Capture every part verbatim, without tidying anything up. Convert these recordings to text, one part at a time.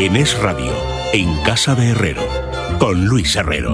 En Es Radio, en Casa de Herrero, con Luis Herrero.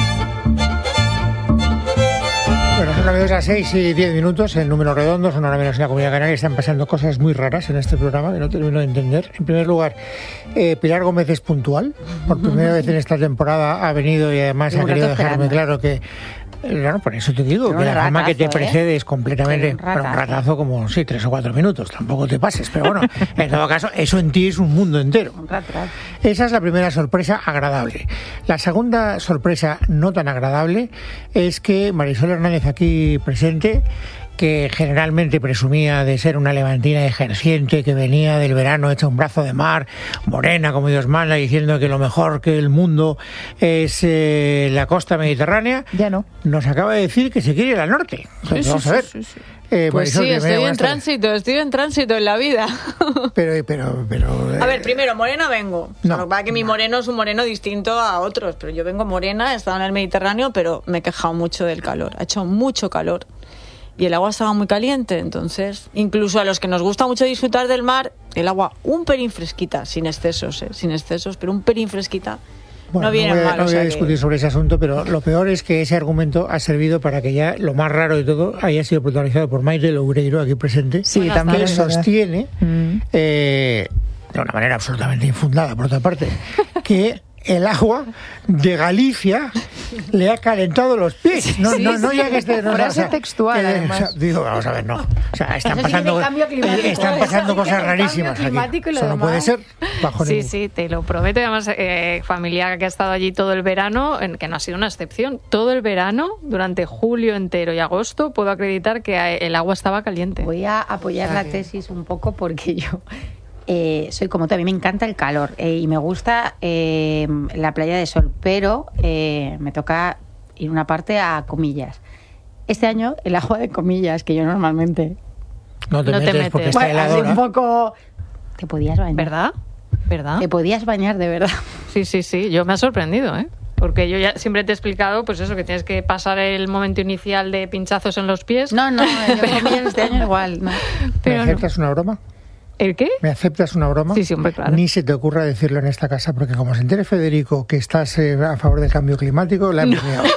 Bueno, son las seis y diez minutos en números redondos, son ahora menos en la Comunidad Canaria. Están pasando cosas muy raras en este programa que no termino de entender. En primer lugar, eh, Pilar Gómez es puntual. Por primera vez en esta temporada ha venido y además ha querido dejarme claro que... Claro, por eso te digo, pero que la fama que te precede ¿eh? es completamente... Un pero un ratazo como, sí, tres o cuatro minutos, tampoco te pases. Pero bueno, en todo caso, eso en ti es un mundo entero. Un ratazo. Esa es la primera sorpresa agradable. La segunda sorpresa no tan agradable es que Marisol Hernández, aquí presente, que generalmente presumía de ser una levantina ejerciente, que venía del verano hecha un brazo de mar, morena como Dios manda, diciendo que lo mejor que el mundo es eh, la costa mediterránea, ya no. Nos acaba de decir que se quiere ir al norte. Entonces, sí, vamos sí, a ver. Sí, sí, sí. Eh, pues sí, estoy en tránsito, estoy en tránsito en la vida. Pero, pero, pero... A ver, primero, morena vengo. No, o sea, lo que pasa es que mi moreno es un moreno distinto a otros, pero yo vengo morena, he estado en el Mediterráneo, pero me he quejado mucho del calor. Ha hecho mucho calor. Y el agua estaba muy caliente, entonces, incluso a los que nos gusta mucho disfrutar del mar, el agua un pelín fresquita, sin excesos, ¿eh? sin excesos, pero un pelín fresquita. Bueno, no viene no voy, mal. No o voy sea a discutir que... sobre ese asunto, pero lo peor es que ese argumento ha servido para que ya lo más raro de todo haya sido protagonizado por Maite Loureiro, aquí presente, sí, que también sostiene, mm. eh, de una manera absolutamente infundada, por otra parte, que el agua de Galicia le ha calentado los pies. No, sí, no, no sí. ya que esté... No, frase o sea, textual, que, además. O sea, digo, vamos a ver, no. O sea, están Eso pasando, sí están pasando cosas rarísimas aquí. Eso no puede ser. Bajo sí, ningún... sí, te lo prometo. Y además, eh, familia que ha estado allí todo el verano, en, que no ha sido una excepción, todo el verano, durante julio entero y agosto, puedo acreditar que el agua estaba caliente. Voy a apoyar la tesis un poco porque yo... Eh, soy como tú, a mí me encanta el calor eh, y me gusta eh, la playa de sol, pero eh, me toca ir una parte a Comillas. Este año el agua de Comillas, que yo normalmente no te, no metes, te metes porque está bueno, helado, así un poco te podías bañar, ¿verdad? ¿verdad? Te podías bañar de verdad. Sí, sí, sí, yo me ha sorprendido, ¿eh? Porque yo ya siempre te he explicado, pues eso, que tienes que pasar el momento inicial de pinchazos en los pies. No, no, en Comillas este año igual. No. ¿Me aceptas no. una broma? ¿El qué? ¿Me aceptas una broma? Sí, sí, hombre, claro. Ni se te ocurra decirlo en esta casa, porque como se entere Federico que estás eh, a favor del cambio climático, la hemos liado.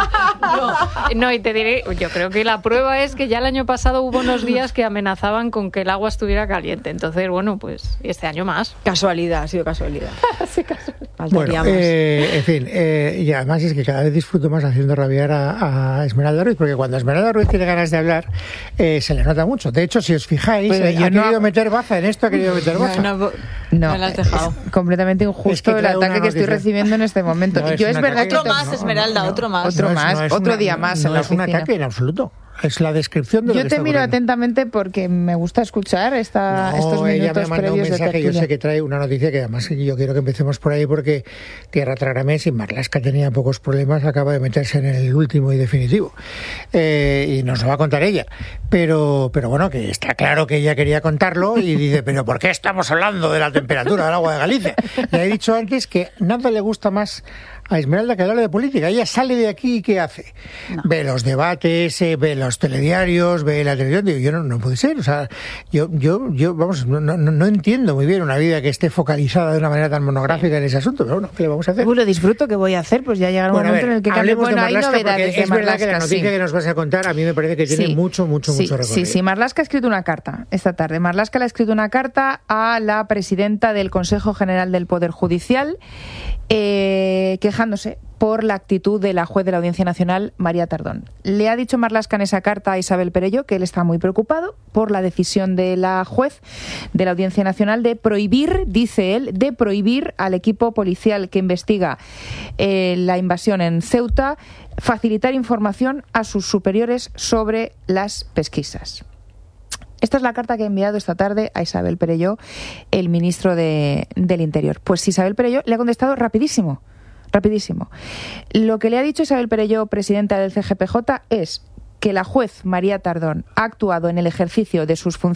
No, no, y te diré, yo creo que la prueba es que ya el año pasado hubo unos días que amenazaban con que el agua estuviera caliente. Entonces, bueno, pues este año más. Casualidad, ha sido casualidad. Sí, casualidad. Bueno, eh, en fin, eh, y además es que cada vez disfruto más haciendo rabiar a, a Esmeralda Ruiz, porque cuando Esmeralda Ruiz tiene ganas de hablar, eh, se le nota mucho. De hecho, si os fijáis, pues eh, yo ha no... querido meter baza en esto, ha querido meter baza. No, no, no, no has dejado. Es completamente injusto es que el ataque que estoy recibiendo en este momento. No, yo es, es verdad otro que... más, no, Esmeralda, no, no, otro más. Otro no más, es, no es otro una, día más no en la es un oficina. ataque en absoluto. Es la descripción de yo lo que te está miro ocurriendo. atentamente porque me gusta escuchar esta, no, estos ella minutos me ha mandado un previos mensaje, de tertulia. yo sé que trae una noticia que además yo quiero que empecemos por ahí porque Tierra Trágame, y Marlaska tenía pocos problemas, acaba de meterse en el último y definitivo. Eh, y nos lo va a contar ella. Pero, pero bueno, que está claro que ella quería contarlo y dice, pero ¿por qué estamos hablando de la temperatura del agua de Galicia? Le he dicho antes que nada le gusta más a Esmeralda que hablar de política. Ella sale de aquí y ¿qué hace? No. Ve los debates, eh, ve los telediarios, ve la televisión. Digo, yo no, no puede ser. O sea, yo, yo, yo vamos, no, no, no entiendo muy bien una vida que esté focalizada de una manera tan monográfica en ese asunto. Pero bueno, ¿qué le vamos a hacer? Uy, lo disfruto, ¿qué voy a hacer? Pues ya llegará un bueno, momento ver, en el que cambie. Bueno, hay novedades de es verdad Marlaska, que la noticia sí. que nos vas a contar a mí me parece que tiene sí. mucho, mucho, sí, mucho recorrido. Sí, sí, Marlaska ha escrito una carta esta tarde. Marlaska le ha escrito una carta a la presidenta del Consejo General del Poder Judicial eh, quejándose por la actitud de la juez de la Audiencia Nacional, María Tardón. Le ha dicho Marlaska en esa carta a Isabel Perelló que él está muy preocupado por la decisión de la juez de la Audiencia Nacional de prohibir, dice él, de prohibir al equipo policial que investiga eh, la invasión en Ceuta facilitar información a sus superiores sobre las pesquisas. Esta es la carta que ha enviado esta tarde a Isabel Perelló, el ministro de, del Interior. Pues Isabel Perelló le ha contestado rapidísimo. Rapidísimo. Lo que le ha dicho Isabel Perelló, presidenta del C G P J, es que la juez María Tardón ha actuado en el ejercicio de sus funciones